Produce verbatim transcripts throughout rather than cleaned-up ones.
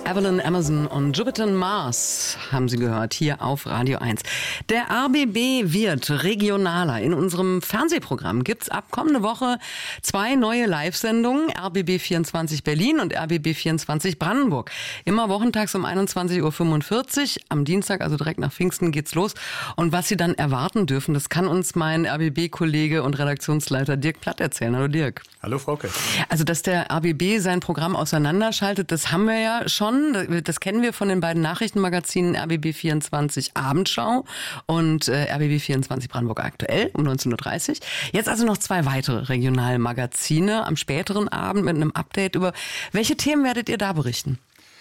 Evelyn Amazon und Jupiter Mars haben Sie gehört, hier auf Radio eins. Der R B B wird regionaler. In unserem Fernsehprogramm gibt's ab kommende Woche zwei neue Live-Sendungen, R B B vierundzwanzig Berlin und R B B vierundzwanzig Brandenburg. Immer wochentags um einundzwanzig Uhr fünfundvierzig. Am Dienstag, also direkt nach Pfingsten, geht's los. Und was Sie dann erwarten dürfen, das kann uns mein R B B-Kollege und Redaktionsleiter Dirk Platt erzählen. Hallo Dirk. Hallo Frauke. Also, dass der R B B sein Programm auseinanderschaltet, das haben wir ja schon. Das kennen wir von den beiden Nachrichtenmagazinen R B B vierundzwanzig Abendschau und äh, R B B vierundzwanzig Brandenburg aktuell um neunzehn Uhr dreißig. Jetzt also noch zwei weitere Regionalmagazine am späteren Abend mit einem Update. Über welche Themen werdet ihr da berichten?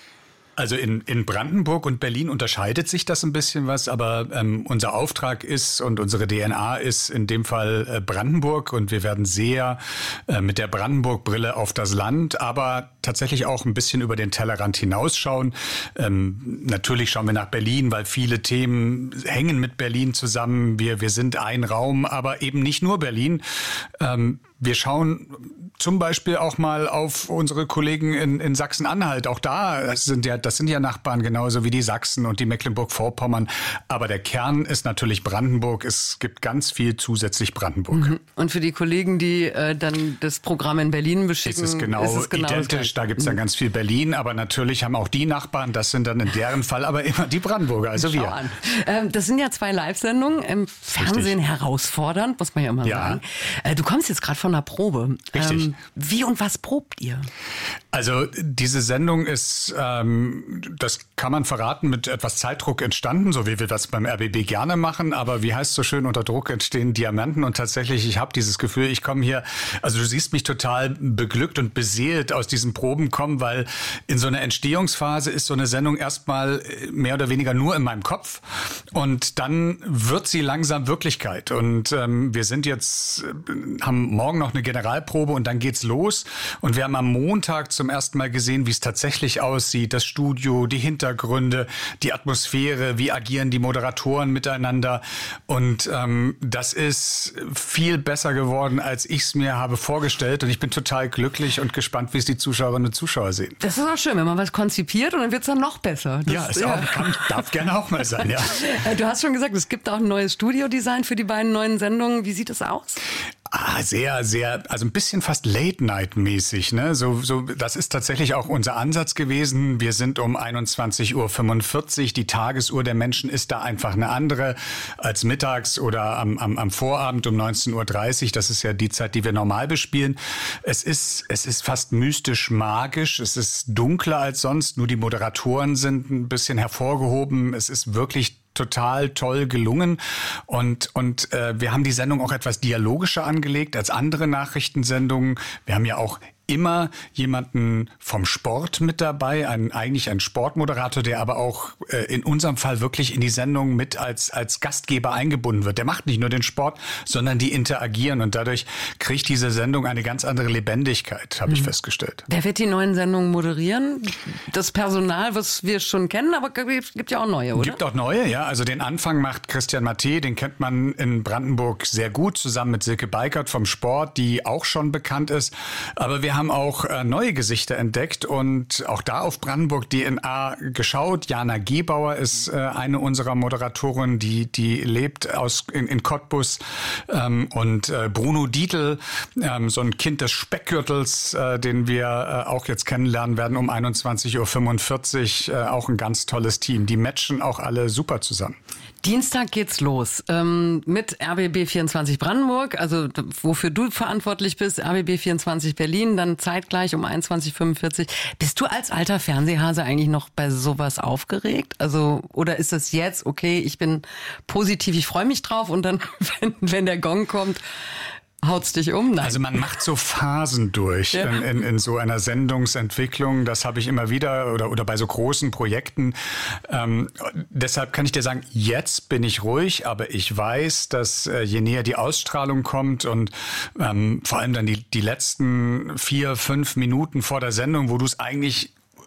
Also in, in Brandenburg und Berlin unterscheidet sich das ein bisschen was, aber ähm, unser Auftrag ist und unsere D N A ist in dem Fall äh, Brandenburg und wir werden sehr äh, mit der Brandenburg-Brille auf das Land, aber tatsächlich auch ein bisschen über den Tellerrand hinausschauen. Ähm, natürlich schauen wir nach Berlin, weil viele Themen hängen mit Berlin zusammen. Wir, wir sind ein Raum, aber eben nicht nur Berlin. Ähm, Wir schauen zum Beispiel auch mal auf unsere Kollegen in, in Sachsen-Anhalt. Auch da sind ja, das sind ja Nachbarn genauso wie die Sachsen und die Mecklenburg-Vorpommern. Aber der Kern ist natürlich Brandenburg. Es gibt ganz viel zusätzlich Brandenburg. Mhm. Und für die Kollegen, die äh, dann das Programm in Berlin beschicken, ist es genau, ist es genau identisch. Da gibt es dann ganz viel Berlin. Aber natürlich haben auch die Nachbarn, das sind dann in deren Fall aber immer die Brandenburger, also Schau wir. an. Ähm, das sind ja zwei Live-Sendungen. Im Fernsehen Richtig. Herausfordernd, muss man ja immer ja. sagen. Äh, du kommst jetzt gerade von einer Probe. Richtig. Ähm, wie und was probt ihr? Also diese Sendung ist, ähm, das kann man verraten, mit etwas Zeitdruck entstanden, so wie wir das beim R B B gerne machen. Aber wie heißt es so schön, unter Druck entstehen Diamanten. Und tatsächlich, ich habe dieses Gefühl, ich komme hier, also du siehst mich total beglückt und beseelt aus diesen Proben kommen, weil in so einer Entstehungsphase ist so eine Sendung erstmal mehr oder weniger nur in meinem Kopf. Und dann wird sie langsam Wirklichkeit. Und ähm, wir sind jetzt, haben morgen noch eine Generalprobe und dann geht's los. Und wir haben am Montag zum ersten Mal gesehen, wie es tatsächlich aussieht. Das Studio, die Hintergründe, die Atmosphäre, wie agieren die Moderatoren miteinander. Und ähm, das ist viel besser geworden, als ich es mir habe vorgestellt. Und ich bin total glücklich und gespannt, wie es die Zuschauerinnen und Zuschauer sehen. Das ist auch schön, wenn man was konzipiert und dann wird es dann noch besser. Das, ja, ist ja. Auch, kann, darf gerne auch mal sein, ja. Du hast schon gesagt, es gibt auch ein neues Studiodesign für die beiden neuen Sendungen. Wie sieht es aus? Ah, sehr, sehr, also ein bisschen fast Late-Night-mäßig, ne? So, so, das ist tatsächlich auch unser Ansatz gewesen. Wir sind um einundzwanzig Uhr fünfundvierzig. Die Tagesuhr der Menschen ist da einfach eine andere als mittags oder am, am, am Vorabend um neunzehn Uhr dreißig. Das ist ja die Zeit, die wir normal bespielen. Es ist, es ist fast mystisch magisch. Es ist dunkler als sonst. Nur die Moderatoren sind ein bisschen hervorgehoben. Es ist wirklich total toll gelungen und und äh, wir haben die Sendung auch etwas dialogischer angelegt als andere Nachrichtensendungen. Wir haben ja auch immer jemanden vom Sport mit dabei, ein, eigentlich ein Sportmoderator, der aber auch äh, in unserem Fall wirklich in die Sendung mit als als Gastgeber eingebunden wird. Der macht nicht nur den Sport, sondern die interagieren und dadurch kriegt diese Sendung eine ganz andere Lebendigkeit, habe mhm. ich festgestellt. Wer wird die neuen Sendungen moderieren? Das Personal, was wir schon kennen, aber es gibt ja auch neue, oder? Gibt auch neue, ja. Also den Anfang macht Christian Matte, den kennt man in Brandenburg sehr gut, zusammen mit Silke Beikert vom Sport, die auch schon bekannt ist. Aber wir haben auch äh, neue Gesichter entdeckt und auch da auf Brandenburg D N A geschaut. Jana Gebauer ist äh, eine unserer Moderatoren, die die lebt aus in, in Cottbus ähm, und äh, Bruno Dietl, ähm, so ein Kind des Speckgürtels, äh, den wir äh, auch jetzt kennenlernen werden um einundzwanzig Uhr fünfundvierzig. Äh, auch ein ganz tolles Team. Die matchen auch alle super zusammen. Dienstag geht's los ähm, mit R B B vierundzwanzig Brandenburg, also wofür du verantwortlich bist, R B B vierundzwanzig Berlin, dann zeitgleich um einundzwanzig Uhr fünfundvierzig. Bist du als alter Fernsehhase eigentlich noch bei sowas aufgeregt? Also oder ist das jetzt, okay, ich bin positiv, ich freue mich drauf und dann, wenn, wenn der Gong kommt, haut's dich um? Nein. Also man macht so Phasen durch ja. in, in, in so einer Sendungsentwicklung. Das habe ich immer wieder oder, oder bei so großen Projekten. Ähm, deshalb kann ich dir sagen, jetzt bin ich ruhig, aber ich weiß, dass äh, je näher die Ausstrahlung kommt und ähm, vor allem dann die, die letzten vier, fünf Minuten vor der Sendung, wo du es eigentlich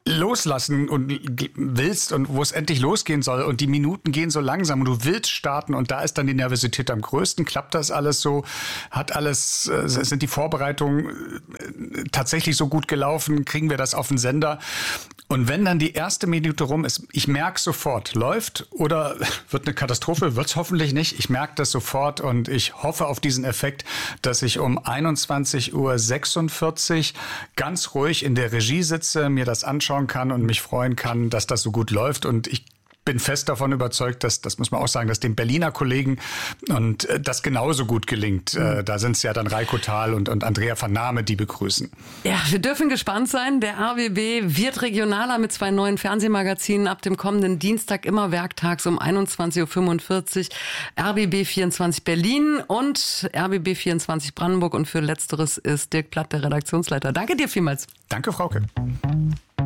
loslassen und willst und wo es endlich losgehen soll und die Minuten gehen so langsam und du willst starten und da ist dann die Nervosität am größten. Klappt das alles so? Hat alles, äh, sind die Vorbereitungen äh, tatsächlich so gut gelaufen? Kriegen wir das auf den Sender? Und wenn dann die erste Minute rum ist, ich merke sofort, läuft oder wird eine Katastrophe, wird es hoffentlich nicht. Ich merke das sofort und ich hoffe auf diesen Effekt, dass ich um einundzwanzig Uhr sechsundvierzig ganz ruhig in der Regie sitze, mir das anschauen kann und mich freuen kann, dass das so gut läuft. Und ich bin fest davon überzeugt, dass, das muss man auch sagen, dass den Berliner Kollegen und äh, das genauso gut gelingt. Mhm. Äh, da sind es ja dann Reiko Thal und, und Andrea van Nahme, die begrüßen. Ja, wir dürfen gespannt sein. Der R B B wird regionaler mit zwei neuen Fernsehmagazinen ab dem kommenden Dienstag, immer werktags um einundzwanzig Uhr fünfundvierzig. R B B vierundzwanzig Berlin und R B B vierundzwanzig Brandenburg. Und für Letzteres ist Dirk Platt, der Redaktionsleiter. Danke dir vielmals. Danke, Frauke.